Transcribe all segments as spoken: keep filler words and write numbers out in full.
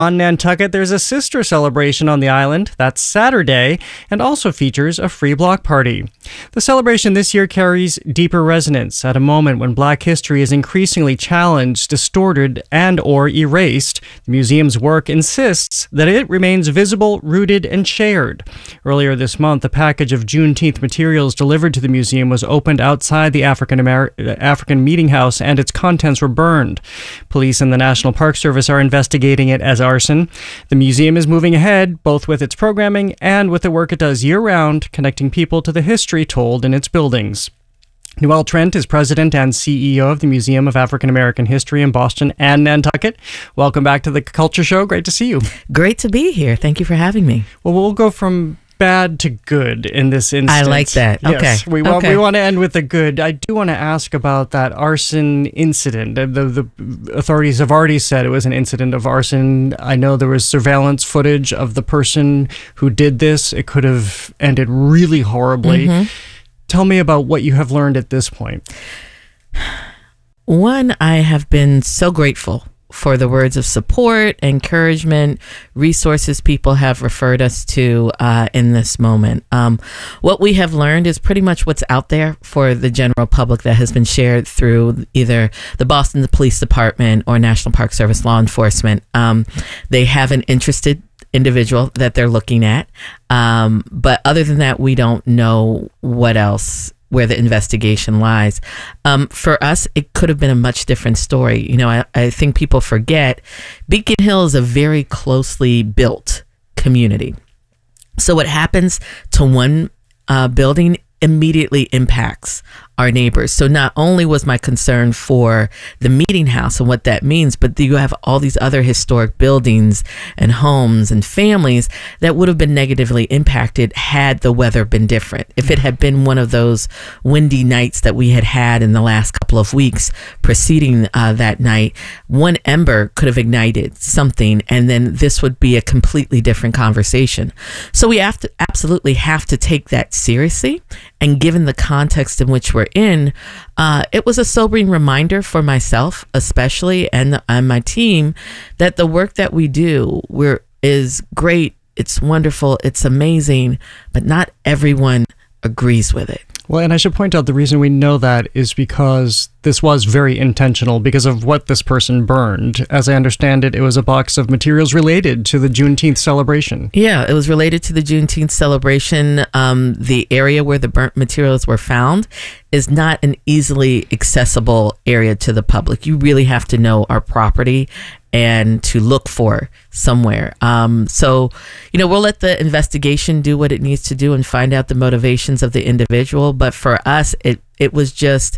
On Nantucket, there's a sister celebration on the island. That's Saturday, and also features a free block party. The celebration this year carries deeper resonance at a moment when Black history is increasingly challenged, distorted, and or erased. The museum's work insists that it remains visible, rooted, and shared. Earlier this month, a package of Juneteenth materials delivered to the museum was opened outside the African Amer- African Meeting House, and its contents were burned. Police and the National Park Service are investigating it as arson. The museum is moving ahead, both with its programming and with the work it does year-round, connecting people to the history told in its buildings. Noelle Trent is president and C E O of the Museum of African American History in Boston and Nantucket. Welcome back to the Culture Show. Great to see you. Great to be here. Thank you for having me. Well, we'll go from bad to good in this instance. I like that. Okay. Yes, we want okay. we want to end with the good. I do want to ask about that arson incident. The, the authorities have already said it was an incident of arson. I know there was surveillance footage of the person who did this. It could have ended really horribly. Mm-hmm. Tell me about what you have learned at this point. One, I have been so grateful for the words of support, encouragement, resources people have referred us to uh, in this moment. Um, what we have learned is pretty much what's out there for the general public that has been shared through either the Boston Police Department or National Park Service law enforcement. Um, they have an interested individual that they're looking at. Um, but other than that, we don't know what else, where the investigation lies. Um, for us, it could have been a much different story. You know, I, I think people forget Beacon Hill is a very closely built community. So what happens to one uh, building immediately impacts our neighbors. So not only was my concern for the meeting house and what that means, but you have all these other historic buildings and homes and families that would have been negatively impacted had the weather been different. If it had been one of those windy nights that we had had in the last couple of weeks preceding uh, that night, one ember could have ignited something, and then this would be a completely different conversation. So we have to absolutely have to take that seriously. And given the context in which we're in, uh, it was a sobering reminder for myself, especially, and, the, and my team, that the work that we do we're, is great, it's wonderful, it's amazing, but not everyone agrees with it. Well, and I should point out the reason we know that is because this was very intentional because of what this person burned. As I understand it, it was a box of materials related to the Juneteenth celebration. Yeah, it was related to the Juneteenth celebration. Um, the area where the burnt materials were found is not an easily accessible area to the public. You really have to know our property and to look for somewhere. Um, so, you know, we'll let the investigation do what it needs to do and find out the motivations of the individual. But for us, it, it was just,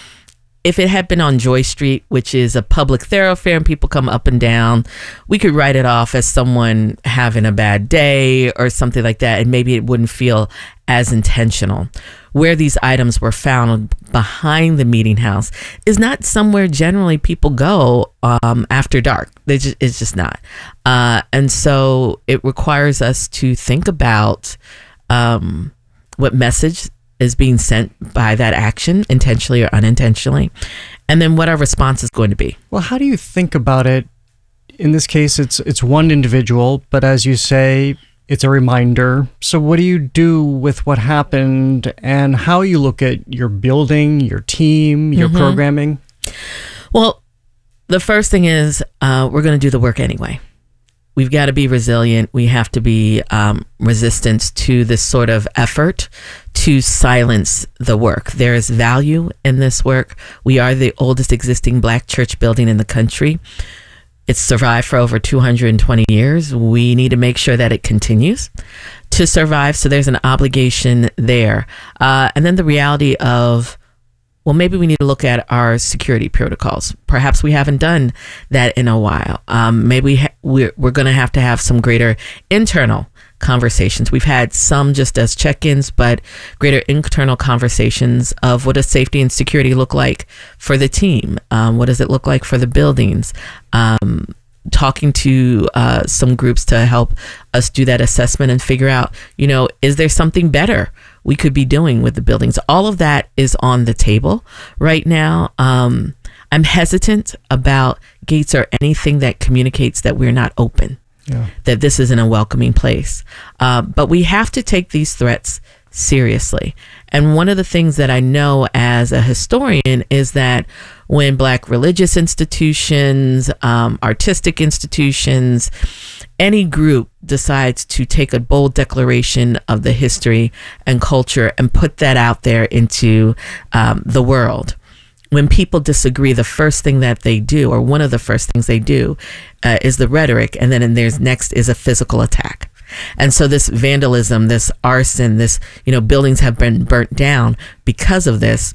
if it had been on Joy Street, which is a public thoroughfare and people come up and down, we could write it off as someone having a bad day or something like that, and maybe it wouldn't feel as intentional. Where these items were found behind the meeting house is not somewhere generally people go um, after dark. They just, it's just not. Uh, and so it requires us to think about um, what message is being sent by that action, intentionally or unintentionally, and then what our response is going to be. Well, how do you think about it? In this case, it's it's one individual, but as you say, it's a reminder. So what do you do with what happened and how you look at your building, your team, your mm-hmm. programming? Well, the first thing is uh, we're going to do the work anyway. We've got to be resilient. We have to be um, resistant to this sort of effort to silence the work. There is value in this work. We are the oldest existing Black church building in the country. It's survived for over two hundred twenty years. We need to make sure that it continues to survive. So there's an obligation there. Uh, and then the reality of, well, maybe we need to look at our security protocols. Perhaps we haven't done that in a while. Um, maybe ha- we're, we're going to have to have some greater internal conversations. We've had some just as check-ins, but greater internal conversations of what does safety and security look like for the team? Um, what does it look like for the buildings? Um, talking to uh, some groups to help us do that assessment and figure out, you know, is there something better we could be doing with the buildings? All of that is on the table right now. Um, I'm hesitant about gates or anything that communicates that we're not open, Yeah. that this isn't a welcoming place. Uh, but we have to take these threats seriously. And one of the things that I know as a historian is that when Black religious institutions, um, artistic institutions, any group decides to take a bold declaration of the history and culture and put that out there into um, the world, when people disagree, the first thing that they do, or one of the first things they do, uh, is the rhetoric, and then in there's next is a physical attack. And so this vandalism, this arson, this, you know, buildings have been burnt down because of this,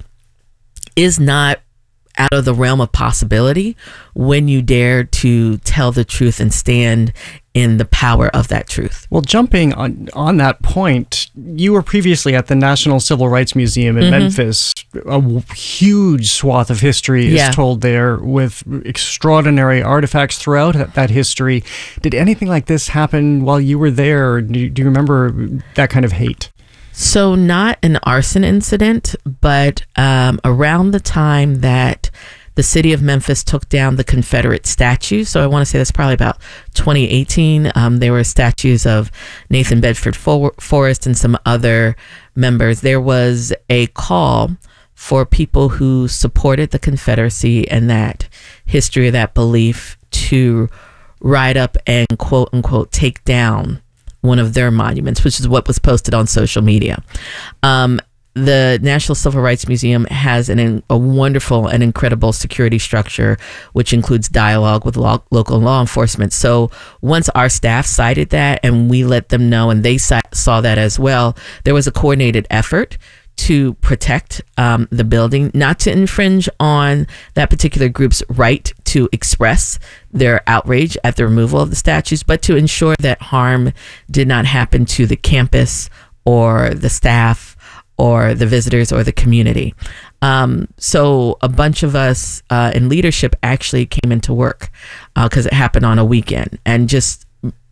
is not out of the realm of possibility when you dare to tell the truth and stand in the power of that truth. Well, jumping on on that point, you were previously at the National Civil Rights Museum in Mm-hmm. Memphis. A w- huge swath of history is Yeah. told there with extraordinary artifacts throughout that, that history. Did anything like this happen while you were there? Or do, you, do you remember that kind of hate? So not an arson incident, but um, around the time that the city of Memphis took down the Confederate statue. So I want to say that's probably about twenty eighteen. Um, there were statues of Nathan Bedford For- Forrest and some other members. There was a call for people who supported the Confederacy and that history of that belief to ride up and quote unquote take down one of their monuments, which is what was posted on social media. Um, the National Civil Rights Museum has an, a wonderful and incredible security structure, which includes dialogue with law, local law enforcement. So once our staff cited that and we let them know, and they sa- saw that as well, there was a coordinated effort to protect um, the building, not to infringe on that particular group's right to express their outrage at the removal of the statues, but to ensure that harm did not happen to the campus or the staff or the visitors or the community. Um, so a bunch of us uh, in leadership actually came into work because uh, it happened on a weekend and just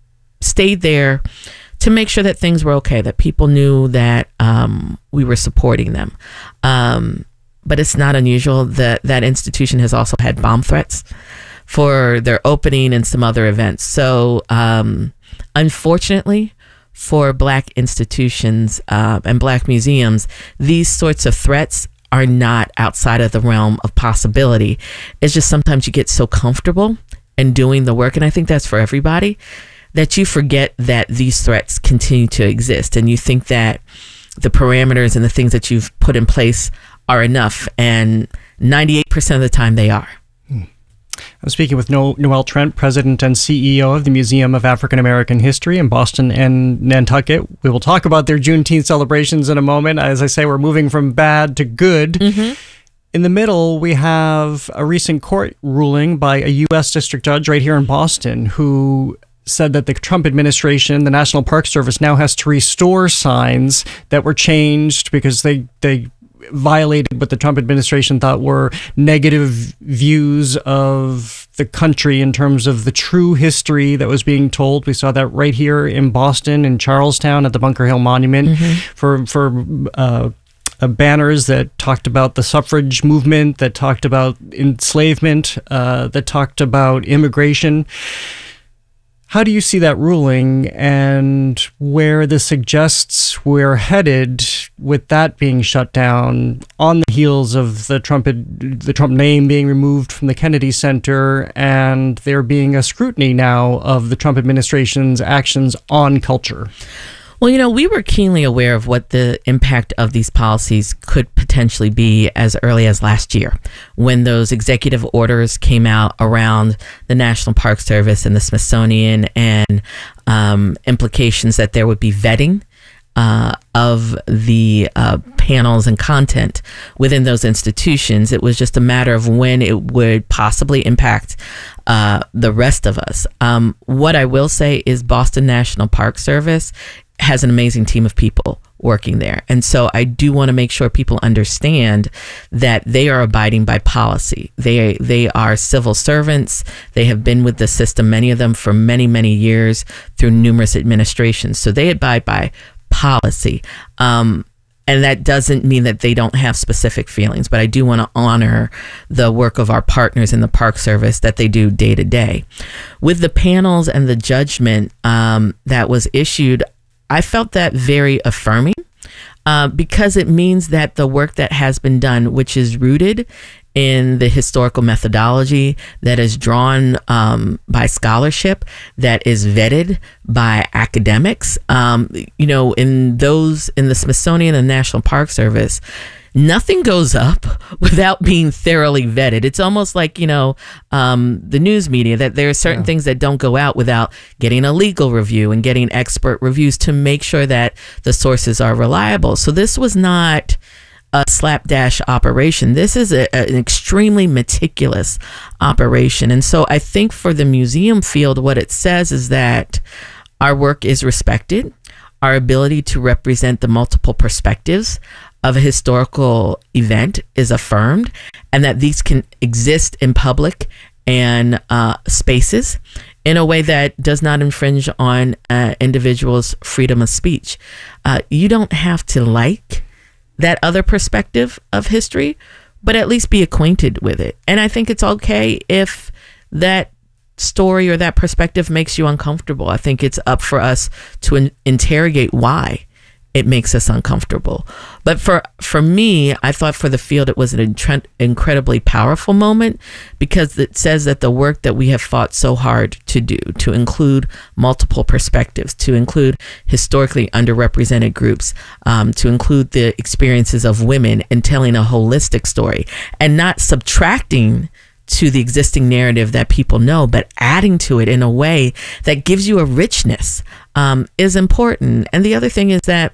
stayed there to make sure that things were okay, that people knew that um, we were supporting them. Um, but it's not unusual that that institution has also had bomb threats for their opening and some other events. So um, unfortunately for Black institutions uh, and Black museums, these sorts of threats are not outside of the realm of possibility. It's just sometimes you get so comfortable in doing the work, and I think that's for everybody, that you forget that these threats continue to exist, and you think that the parameters and the things that you've put in place are enough, and ninety-eight percent of the time they are. I'm speaking with no- Noelle Trent, President and C E O of the Museum of African American History in Boston and Nantucket. We will talk about their Juneteenth celebrations in a moment. As I say, we're moving from bad to good. Mm-hmm. In the middle, we have a recent court ruling by a U S district judge right here in Boston who said that the Trump administration, the National Park Service, now has to restore signs that were changed because they they violated what the Trump administration thought were negative views of the country in terms of the true history that was being told. We saw that right here in Boston, in Charlestown, at the Bunker Hill Monument, mm-hmm. for for uh, uh, banners that talked about the suffrage movement, that talked about enslavement, uh, that talked about immigration. How do you see that ruling and where this suggests we're headed with that being shut down on the heels of the Trump the Trump name being removed from the Kennedy Center and there being a scrutiny now of the Trump administration's actions on culture? Well, you know, we were keenly aware of what the impact of these policies could potentially be as early as last year when those executive orders came out around the National Park Service and the Smithsonian and um, implications that there would be vetting uh, of the uh, panels and content within those institutions. It was just a matter of when it would possibly impact uh, the rest of us. Um, what I will say is Boston National Park Service has an amazing team of people working there. And so I do want to make sure people understand that they are abiding by policy. They they are civil servants. They have been with the system, many of them for many, many years through numerous administrations. So they abide by policy. Um, and that doesn't mean that they don't have specific feelings, but I do want to honor the work of our partners in the Park Service that they do day to day. With the panels and the judgment um, that was issued, I felt that very affirming uh, because it means that the work that has been done, which is rooted in the historical methodology, that is drawn um, by scholarship, that is vetted by academics. Um, you know, in those, in the Smithsonian and National Park Service, nothing goes up without being thoroughly vetted. It's almost like, you know, um, the news media, that there are certain yeah. things that don't go out without getting a legal review and getting expert reviews to make sure that the sources are reliable. So this was not a slapdash operation. This is a, an extremely meticulous operation. And so I think for the museum field, what it says is that our work is respected, our ability to represent the multiple perspectives of a historical event is affirmed, and that these can exist in public and uh, spaces in a way that does not infringe on uh, individuals' freedom of speech. Uh, you don't have to like that other perspective of history, but at least be acquainted with it. And I think it's okay if that story or that perspective makes you uncomfortable. I think it's up for us to in- interrogate why it makes us uncomfortable. But for for me, I thought for the field, it was an intre- incredibly powerful moment, because it says that the work that we have fought so hard to do, to include multiple perspectives, to include historically underrepresented groups, um, to include the experiences of women and telling a holistic story and not subtracting to the existing narrative that people know, but adding to it in a way that gives you a richness um, is important. And the other thing is that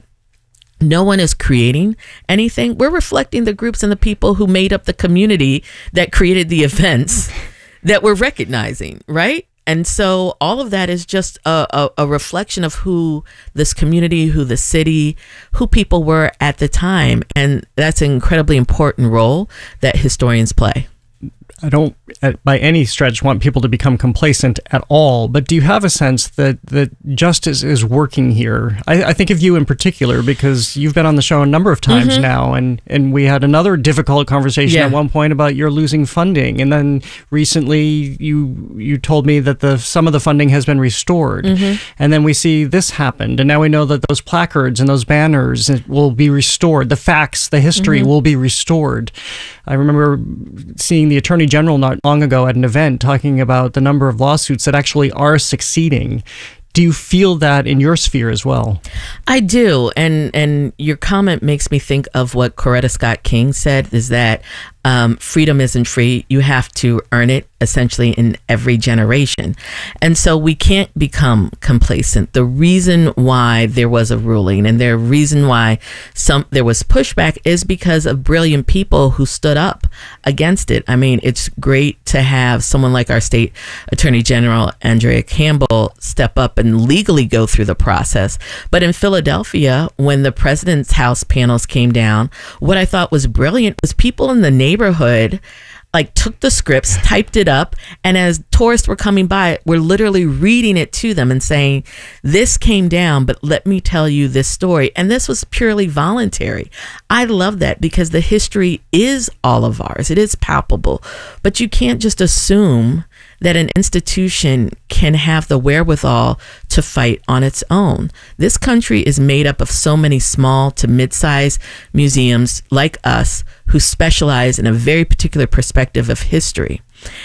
no one is creating anything. We're reflecting the groups and the people who made up the community that created the events that we're recognizing, right? And so all of that is just a, a, a reflection of who this community, who the city, who people were at the time. And that's an incredibly important role that historians play. I don't, by any stretch, want people to become complacent at all, but do you have a sense that, that justice is working here? I, I think of you in particular, because you've been on the show a number of times mm-hmm. now, and, and we had another difficult conversation yeah. at one point about your losing funding, and then recently you you told me that the some of the funding has been restored, mm-hmm. and then we see this happened, and now we know that those placards and those banners will be restored, the facts, the history mm-hmm. will be restored. I remember seeing the Attorney General not long ago at an event talking about the number of lawsuits that actually are succeeding. Do you feel that in your sphere as well? I do. And and your comment makes me think of what Coretta Scott King said, is that um, freedom isn't free. You have to earn it, essentially, in every generation. And so we can't become complacent. The reason why there was a ruling and the reason why some there was pushback is because of brilliant people who stood up against it. I mean, it's great to have someone like our state attorney general, Andrea Campbell, step up and legally go through the process. But in Philadelphia, when the president's house panels came down, what I thought was brilliant was people in the neighborhood like took the scripts, typed it up, and as tourists were coming by, we're literally reading it to them and saying, this came down, but let me tell you this story. And this was purely voluntary. I love that, because the history is all of ours. It is palpable, but you can't just assume that an institution can have the wherewithal to fight on its own. This country is made up of so many small to mid-sized museums like us who specialize in a very particular perspective of history.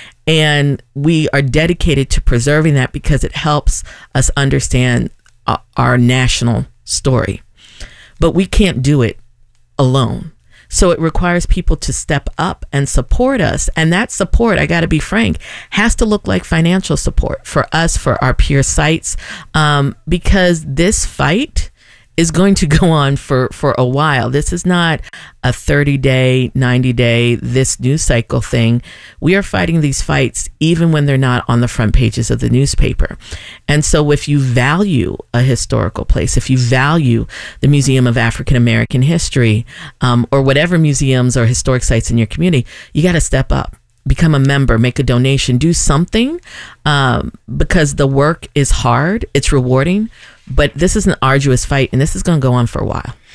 And we are dedicated to preserving that because it helps us understand our national story. But we can't do it alone. So it requires people to step up and support us. And that support, I got to be frank, has to look like financial support for us, for our peer sites, um, because this fight is going to go on for, for a while. This is not a thirty day, ninety day, this news cycle thing. We are fighting these fights even when they're not on the front pages of the newspaper. And so if you value a historical place, if you value the Museum of African American History, um, or whatever museums or historic sites in your community, you got to step up. Become a member, make a donation, do something, um, because the work is hard, it's rewarding, but this is an arduous fight, and this is going to go on for a while.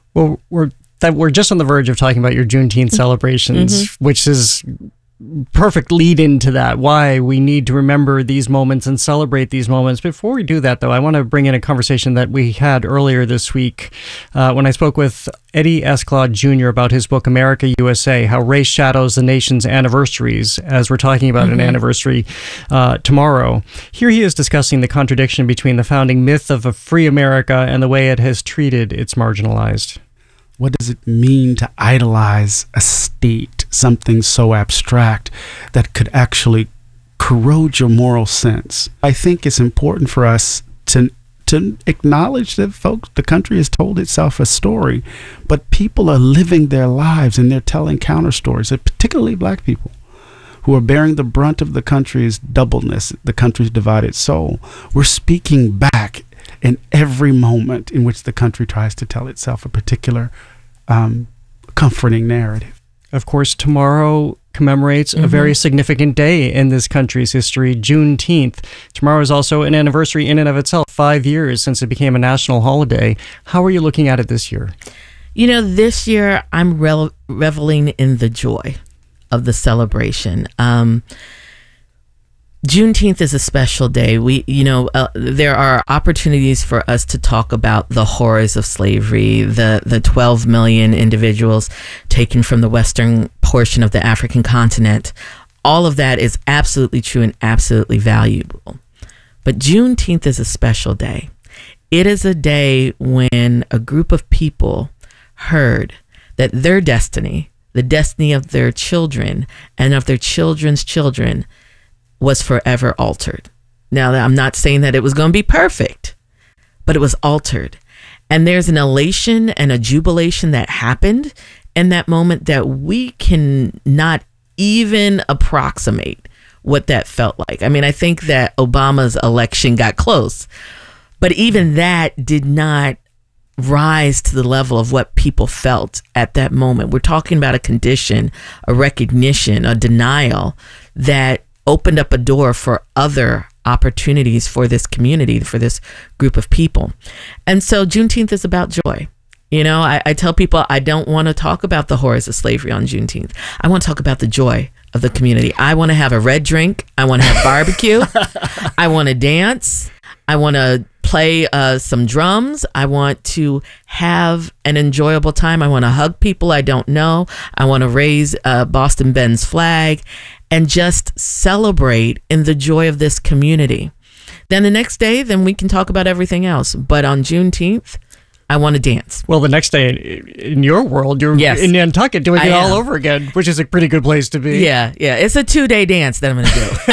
Well, we're that we're just on the verge of talking about your Juneteenth celebrations, mm-hmm. which is perfect lead into that, why we need to remember these moments and celebrate these moments. Before we do that, though, I want to bring in a conversation that we had earlier this week uh, when I spoke with Eddie Esclaud Junior about his book, America, U S A, How Race Shadows the Nation's Anniversaries, as we're talking about mm-hmm. an anniversary uh, tomorrow. Here he is discussing the contradiction between the founding myth of a free America and the way it has treated its marginalized. What does it mean to idolize a state, something so abstract that could actually corrode your moral sense? I think it's important for us to to acknowledge that, folks, the country has told itself a story, but people are living their lives and they're telling counter stories, particularly Black people, who are bearing the brunt of the country's doubleness, the country's divided soul. We're speaking back in every moment in which the country tries to tell itself a particular um, comforting narrative. Of course, tomorrow commemorates mm-hmm. a very significant day in this country's history, Juneteenth. Tomorrow is also an anniversary in and of itself, five years since it became a national holiday. How are you looking at it this year? You know, this year I'm re- reveling in the joy of the celebration. Um, Juneteenth is a special day. We, you know, uh, there are opportunities for us to talk about the horrors of slavery, the the twelve million individuals taken from the western portion of the African continent. All of that is absolutely true and absolutely valuable. But Juneteenth is a special day. It is a day when a group of people heard that their destiny, the destiny of their children and of their children's children, was forever altered. Now, I'm not saying that it was going to be perfect, but it was altered. And there's an elation and a jubilation that happened in that moment that we can not even approximate what that felt like. I mean, I think that Obama's election got close, but even that did not rise to the level of what people felt at that moment. We're talking about a condition, a recognition, a denial that opened up a door for other opportunities for this community, for this group of people. And so Juneteenth is about joy. You know, I, I tell people I don't want to talk about the horrors of slavery on Juneteenth. I want to talk about the joy of the community. I want to have a red drink. I want to have barbecue. I want to dance. I want to play uh, some drums. I want to have an enjoyable time. I want to hug people I don't know. I want to raise uh, Boston Ben's flag and just celebrate in the joy of this community. Then the next day, then we can talk about everything else. But on Juneteenth, I want to dance. Well, the next day in your world, you're yes. in Nantucket doing I it all am. over again, which is a pretty good place to be. Yeah, yeah. It's a two-day dance that I'm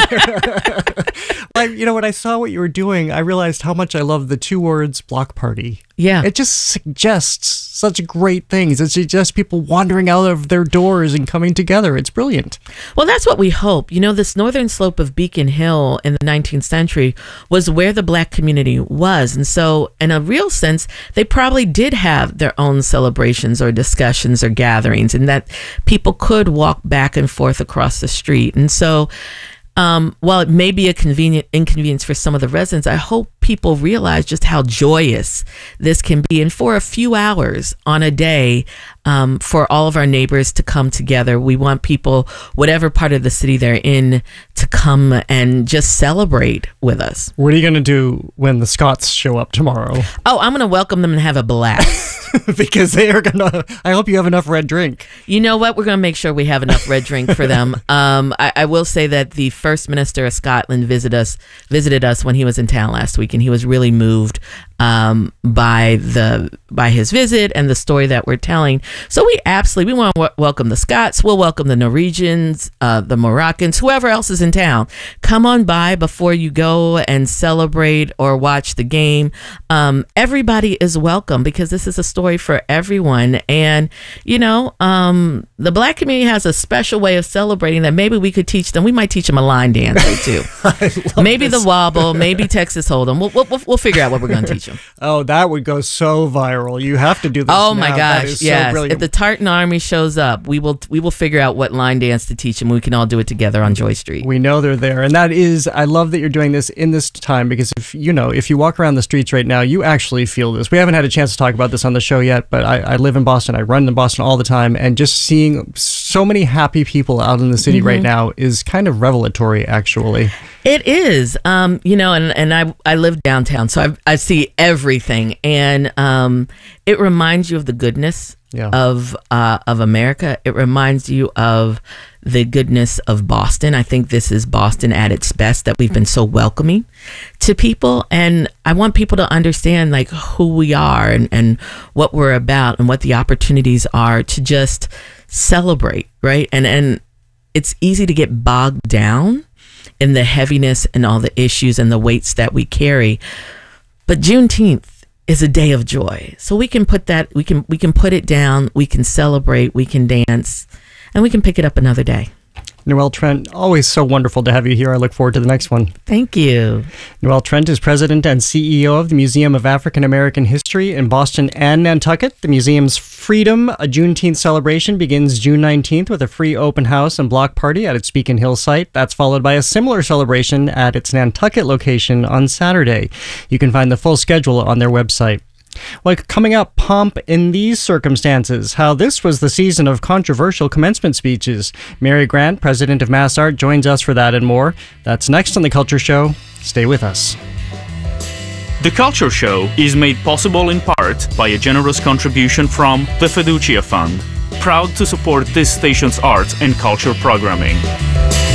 going to do. I, you know, when I saw what you were doing, I realized how much I love the two words block party. Yeah. It just suggests such great things. It suggests people wandering out of their doors and coming together. It's brilliant. Well, that's what we hope. You know, this northern slope of Beacon Hill in the nineteenth century was where the Black community was. And so in a real sense, they probably did have their own celebrations or discussions or gatherings, and that people could walk back and forth across the street. And so Um, while it may be a convenient inconvenience for some of the residents, I hope people realize just how joyous this can be. And for a few hours on a day, um, for all of our neighbors to come together, we want people, whatever part of the city they're in, to come and just celebrate with us. What are you going to do when the Scots show up tomorrow? Oh, I'm going to welcome them and have a blast. Because they are going to, I hope you have enough red drink. You know what? We're going to make sure we have enough red drink for them. Um, I, I will say that the First Minister of Scotland visited us, visited us when he was in town last week, and he was really moved um, by the by his visit and the story that we're telling. So we absolutely, we want to w- welcome the Scots. We'll welcome the Norwegians, uh, the Moroccans, whoever else is in town. Come on by before you go and celebrate or watch the game. Um, everybody is welcome because this is a story for everyone. And, you know, um, the Black community has a special way of celebrating that maybe we could teach them. We might teach them a line dance or two. Maybe this. the wobble, maybe Texas Hold'em. We'll, we'll, we'll figure out what we're going to teach them. them. Oh, that would go so viral. You have to do this. Oh now. my That gosh! is so Yes. brilliant. If the Tartan Army shows up, we will we will figure out what line dance to teach them. We can all do it together on Joy Street. We know they're there, and that is. I love that you're doing this in this time because if you know if you walk around the streets right now, you actually feel this. We haven't had a chance to talk about this on the show yet, but I, I live in Boston. I run in Boston all the time, and just seeing so many happy people out in the city Mm-hmm. right now is kind of revelatory, actually. It is, um, you know, and, and I I live downtown, so I I see everything, and um, it reminds you of the goodness Yeah. of uh, of America. It reminds you of the goodness of Boston. I think this is Boston at its best, that we've been so welcoming to people, and I want people to understand like who we are and, and what we're about and what the opportunities are to just celebrate, right? And and it's easy to get bogged down in the heaviness and all the issues and the weights that we carry. But Juneteenth is a day of joy. So we can put that, we can we can put it down, we can celebrate, we can dance, and we can pick it up another day. Noelle Trent, always so wonderful to have you here. I look forward to the next one. Thank you. Noelle Trent is president and C E O of the Museum of African American History in Boston and Nantucket. The museum's Freedom, a Juneteenth celebration, begins June nineteenth with a free open house and block party at its Beacon Hill site. That's followed by a similar celebration at its Nantucket location on Saturday. You can find the full schedule on their website. Like coming up, pomp in these circumstances, how this was the season of controversial commencement speeches. Mary Grant, president of MassArt, joins us for that and more. That's next on The Culture Show. Stay with us. The Culture Show is made possible in part by a generous contribution from the Fiducia Fund, proud to support this station's arts and culture programming.